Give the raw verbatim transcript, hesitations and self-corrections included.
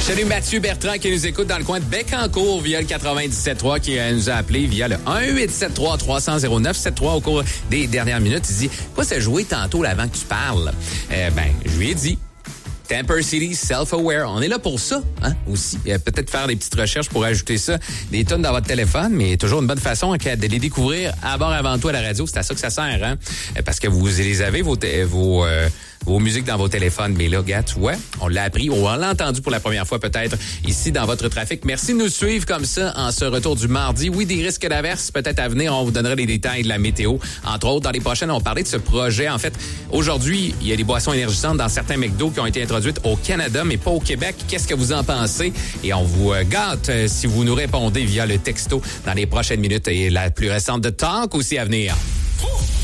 Je salue Mathieu Bertrand qui nous écoute dans le coin de Bécancour via le quatre-vingt-dix-sept trois qui nous a appelé via le un huit sept trois trois cents zéro neuf sept trois au cours des dernières minutes. Il dit « Quoi ça jouer tantôt là, avant que tu parles? Euh, » Ben, je lui ai dit « Temper City, Self-Aware ». On est là pour ça, hein, aussi. Euh, peut-être faire des petites recherches pour ajouter ça, des tonnes dans votre téléphone, mais toujours une bonne façon hein, de les découvrir à bord avant tout à la radio. C'est à ça que ça sert, hein? Parce que vous les avez, vos... vos euh, vos musiques dans vos téléphones. Mais là, gars, tu vois, on l'a appris, on l'a entendu pour la première fois peut-être ici dans votre trafic. Merci de nous suivre comme ça en ce retour du mardi. Oui, des risques d'averse peut-être à venir. On vous donnera les détails de la météo. Entre autres, dans les prochaines, on va parler de ce projet. En fait, aujourd'hui, il y a des boissons énergisantes dans certains McDo qui ont été introduites au Canada, mais pas au Québec. Qu'est-ce que vous en pensez? Et on vous gâte euh, si vous nous répondez via le texto dans les prochaines minutes. Et la plus récente de Talk aussi à venir.